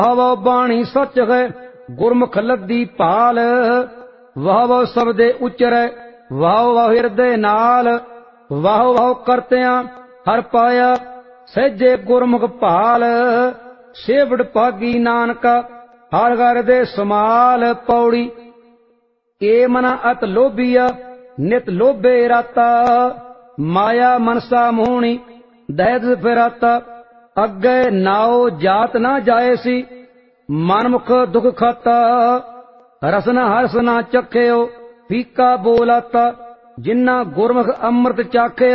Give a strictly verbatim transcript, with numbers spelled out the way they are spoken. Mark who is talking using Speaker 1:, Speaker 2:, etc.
Speaker 1: ਵਾਹ ਬਾਣੀ ਸੱਚ ਹੈ ਗੁਰਮੁਖ ਲੱਦੀ ਭਾਲ। ਵਾਹ ਵਾਹ ਸਬਦੇ ਉਚਰੈ ਵਾਹ ਵਾਹ ਹਿਰਦੇ ਨਾਲ। ਵਾਹ ਵਾਹ ਕਰਤਿਆਂ ਹਰ ਪਾਇਆ ਸਹਿਜੇ ਗੁਰਮੁਖ ਭਾਲ। ਸੇਵੜ ਭਾਗੀ ਨਾਨਕਾ ਹਰ ਘਰ ਦੇ ਸਮਾਲ। ਪੌੜੀ ਏ ਮਨਾ ਅਤ ਲੋਭੀਆ ਨਿਤ ਲੋਭੇ ਰਾਤਾ। ਮਾਇਆ ਮਨਸਾ ਮੋਹਣੀ ਦਹਿਦ ਫਿਰਾਤਾ। ਅੱਗੇ ਨਾਉ ਜਾਤ ਨਾ ਜਾਏ ਸੀ ਮਨਮੁਖ ਦੁਖ ਖਾਤਾ। ਰਸਨਾ ਹਰਸ ਨਾ ਚਖਿਓ ਫੀਕਾ ਬੋਲਾਤਾ। ਜਿਨ੍ਹਾਂ ਗੁਰਮੁਖ ਅੰਮ੍ਰਿਤ ਚਾਖਿਆ